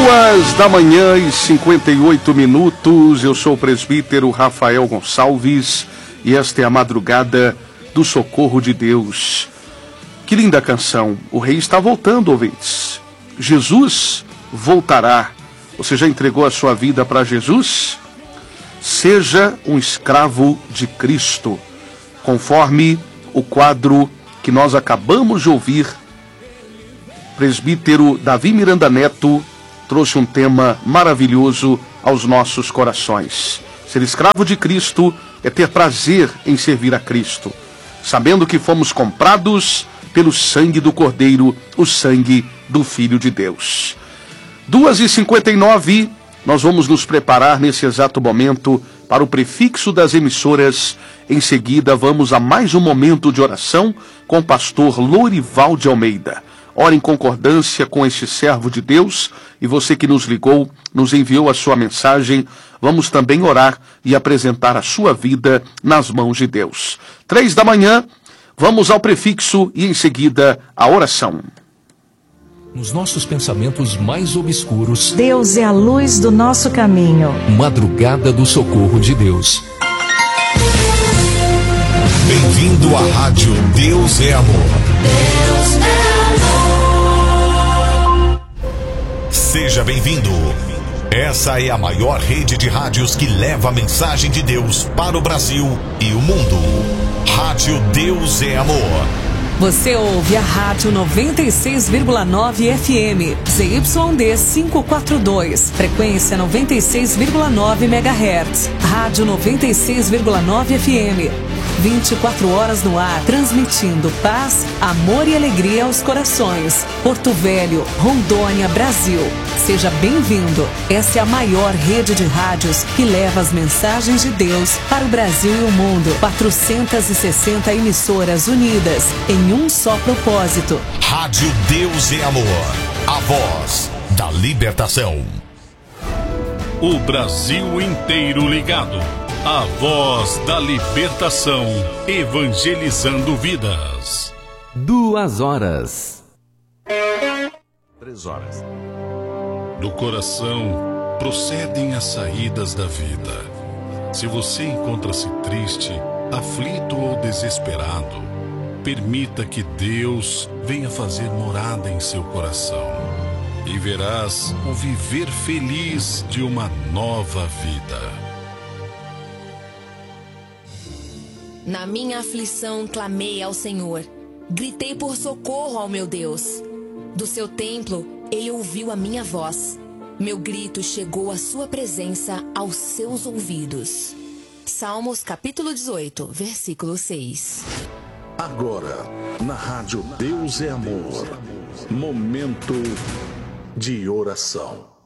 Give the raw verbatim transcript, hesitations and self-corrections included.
Duas da manhã e cinquenta e oito minutos. Eu sou o presbítero Rafael Gonçalves e esta é a madrugada do socorro de Deus. Que linda canção. O rei está voltando, ouvintes. Jesus voltará. Você já entregou a sua vida para Jesus? Seja um escravo de Cristo. Conforme o quadro que nós acabamos de ouvir, presbítero Davi Miranda Neto trouxe um tema maravilhoso aos nossos corações. Ser escravo de Cristo é ter prazer em servir a Cristo, sabendo que fomos comprados pelo sangue do Cordeiro, o sangue do Filho de Deus. duas e cinquenta e nove, nós vamos nos preparar nesse exato momento para o prefixo das emissoras. Em seguida, vamos a mais um momento de oração com o pastor Lourival de Almeida. Ora em concordância com este servo de Deus, e você que nos ligou, nos enviou a sua mensagem, vamos também orar e apresentar a sua vida nas mãos de Deus. Três da manhã, vamos ao prefixo e em seguida a oração. Nos nossos pensamentos mais obscuros, Deus é a luz do nosso caminho. Madrugada do socorro de Deus. Bem-vindo à rádio Deus é Amor. Deus é amor. Seja bem-vindo. Essa é a maior rede de rádios que leva a mensagem de Deus para o Brasil e o mundo. Rádio Deus é Amor. Você ouve a Rádio noventa e seis vírgula nove F M, Z Y D quinhentos e quarenta e dois, frequência noventa e seis vírgula nove megahertz, Rádio noventa e seis vírgula nove F M, vinte e quatro horas no ar, transmitindo paz, amor e alegria aos corações. Porto Velho, Rondônia, Brasil. Seja bem-vindo. Essa é a maior rede de rádios que leva as mensagens de Deus para o Brasil e o mundo. quatrocentas e sessenta emissoras unidas em um só propósito. Rádio Deus é Amor, a voz da libertação. O Brasil inteiro ligado. A voz da libertação, evangelizando vidas. Duas horas. Três horas. Do coração procedem as saídas da vida. Se você encontra-se triste, aflito ou desesperado, permita que Deus venha fazer morada em seu coração e verás o viver feliz de uma nova vida. Na minha aflição clamei ao Senhor, gritei por socorro ao meu Deus. Do seu templo ele ouviu a minha voz, meu grito chegou à sua presença aos seus ouvidos. Salmos capítulo dezoito, versículo seis. Agora, na rádio Deus é Amor, momento de oração.